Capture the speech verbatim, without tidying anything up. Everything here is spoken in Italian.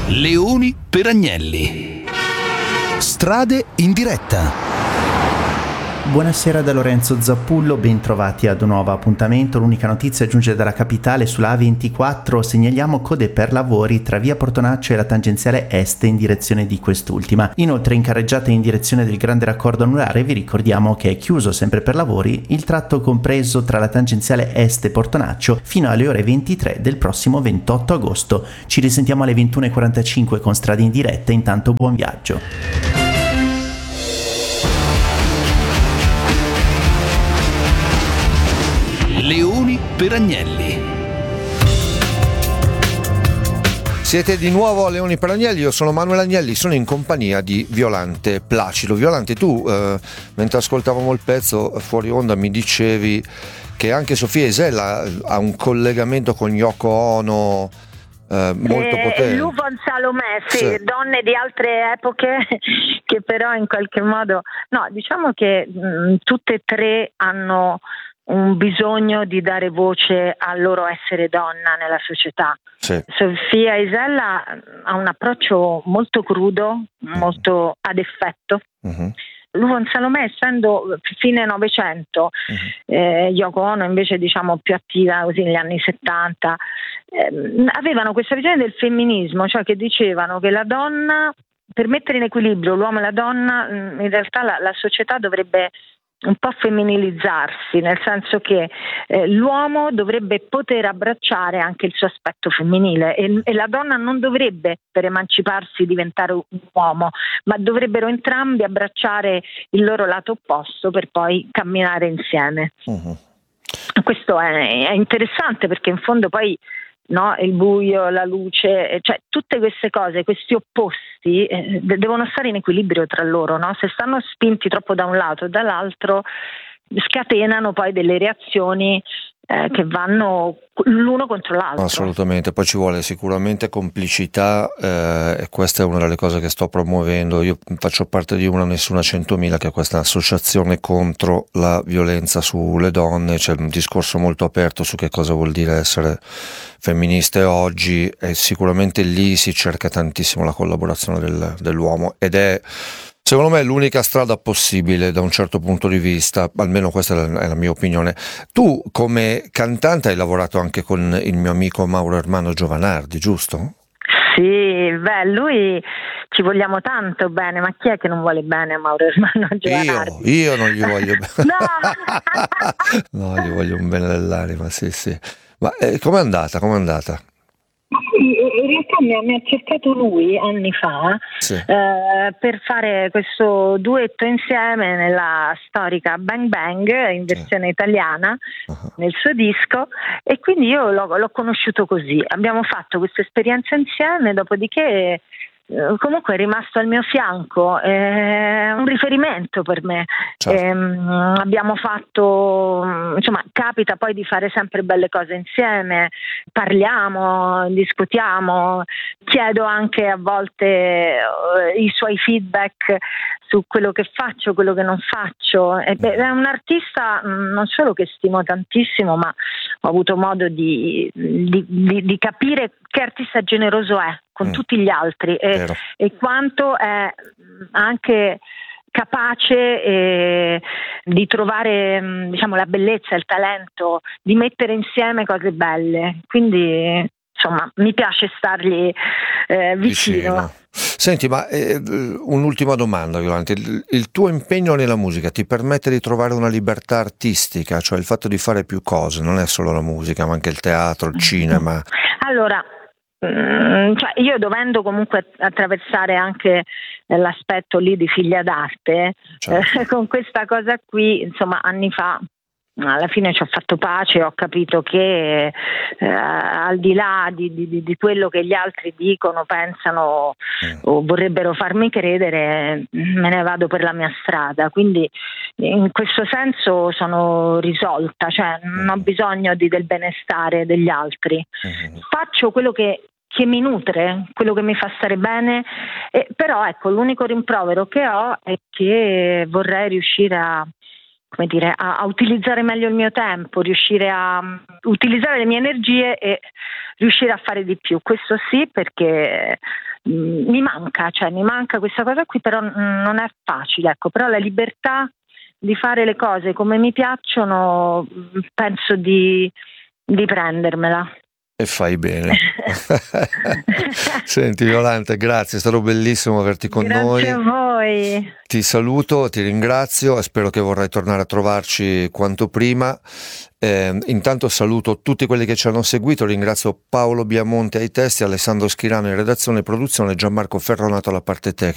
Leoni per Agnelli. Strade in diretta. Buonasera da Lorenzo Zappullo, ben trovati ad un nuovo appuntamento. L'unica notizia giunge dalla capitale. Sulla A ventiquattro segnaliamo code per lavori tra via Portonaccio e la tangenziale est in direzione di quest'ultima. Inoltre in carreggiata in direzione del grande raccordo anulare vi ricordiamo che è chiuso sempre per lavori il tratto compreso tra la tangenziale est e Portonaccio fino alle ore ventitré del prossimo ventotto agosto. Ci risentiamo alle ventuno e quarantacinque con Strade in diretta, intanto buon viaggio. Leoni per Agnelli. Siete di nuovo a Leoni per Agnelli, io sono Manuel Agnelli, sono in compagnia di Violante Placido. Violante, tu eh, mentre ascoltavamo il pezzo fuori onda mi dicevi che anche Sofia Isella ha un collegamento con Yoko Ono eh, molto eh, potente. Luvon Salomè, sì, sì, donne di altre epoche che però in qualche modo, no, diciamo che mh, tutte e tre hanno un bisogno di dare voce al loro essere donna nella società. Sì. Sofia Isella ha un approccio molto crudo, molto ad effetto. Uh-huh. Luvon Salomè, essendo fine Novecento, uh-huh. eh, Yoko Ono invece diciamo più attiva così negli anni settanta, eh, avevano questa visione del femminismo, cioè che dicevano che la donna, per mettere in equilibrio l'uomo e la donna, in realtà la, la società dovrebbe un po' femminilizzarsi, nel senso che eh, l'uomo dovrebbe poter abbracciare anche il suo aspetto femminile e, e la donna non dovrebbe per emanciparsi diventare un uomo, ma dovrebbero entrambi abbracciare il loro lato opposto per poi camminare insieme. Uh-huh. Questo è, è interessante perché in fondo poi no, il buio, la luce, cioè tutte queste cose, questi opposti eh, devono stare in equilibrio tra loro, no? Se stanno spinti troppo da un lato e dall'altro scatenano poi delle reazioni eh, che vanno l'uno contro l'altro. Assolutamente, poi ci vuole sicuramente complicità eh, e questa è una delle cose che sto promuovendo. Io faccio parte di Una Nessuna Centomila, che è questa associazione contro la violenza sulle donne. C'è un discorso molto aperto su che cosa vuol dire essere femministe oggi e sicuramente lì si cerca tantissimo la collaborazione del, dell'uomo ed è secondo me l'unica strada possibile da un certo punto di vista, almeno questa è la, è la mia opinione. Tu come cantante hai lavorato anche con il mio amico Mauro Ermanno Giovanardi, giusto? Sì, beh, lui ci vogliamo tanto bene, ma chi è che non vuole bene a Mauro Ermanno Giovanardi? Io, io non gli voglio bene. No! No, gli voglio un bene dell'anima, sì, sì. Ma eh, com'è andata, com'è andata? In realtà mi ha, mi ha cercato lui anni fa sì. eh, per fare questo duetto insieme nella storica Bang Bang in versione sì. italiana uh-huh. nel suo disco e quindi io l'ho, l'ho conosciuto così, abbiamo fatto questa esperienza insieme, dopodiché comunque è rimasto al mio fianco, è un riferimento per me. Certo. Ehm, abbiamo fatto, insomma, capita poi di fare sempre belle cose insieme, parliamo, discutiamo, chiedo anche a volte uh, i suoi feedback su quello che faccio, quello che non faccio. E, beh, è un artista mh, non solo che stimo tantissimo, ma ho avuto modo di, di, di, di capire che artista generoso è con mm. tutti gli altri e, e quanto è anche capace eh, di trovare diciamo la bellezza, il talento, di mettere insieme cose belle. Quindi insomma mi piace stargli eh, vicino. vicino. Senti, ma eh, un'ultima domanda, Violante. Il, il tuo impegno nella musica ti permette di trovare una libertà artistica, cioè il fatto di fare più cose, non è solo la musica, ma anche il teatro, il cinema? Allora, mh, cioè io dovendo comunque attraversare anche l'aspetto lì di figlia d'arte, certo. eh, con questa cosa qui, insomma, anni fa, alla fine ci ho fatto pace, ho capito che eh, al di là di, di, di quello che gli altri dicono, pensano mm. o vorrebbero farmi credere, me ne vado per la mia strada, quindi in questo senso sono risolta, cioè non ho bisogno di, del benestare degli altri, mm. faccio quello che che mi nutre, quello che mi fa stare bene, eh, però ecco l'unico rimprovero che ho è che vorrei riuscire a come dire, a, a utilizzare meglio il mio tempo, riuscire a um, utilizzare le mie energie e riuscire a fare di più. Questo sì, perché mm, mi manca, cioè mi manca questa cosa qui, però mm, non è facile, ecco, però la libertà di fare le cose come mi piacciono, penso di, di prendermela. E fai bene. Senti Violante, grazie, è stato bellissimo averti con Grazie noi. Grazie a voi. Ti saluto, ti ringrazio e spero che vorrai tornare a trovarci quanto prima. Eh, intanto saluto tutti quelli che ci hanno seguito, ringrazio Paolo Biamonte ai testi, Alessandro Schirano in redazione e produzione, Gianmarco Ferronato alla parte tecnica.